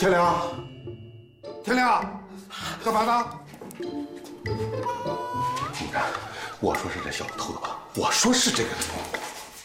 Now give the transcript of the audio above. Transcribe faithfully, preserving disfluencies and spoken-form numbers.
天良，天良，干嘛呢？你看，我说是这小子偷的吧？我说是这个人。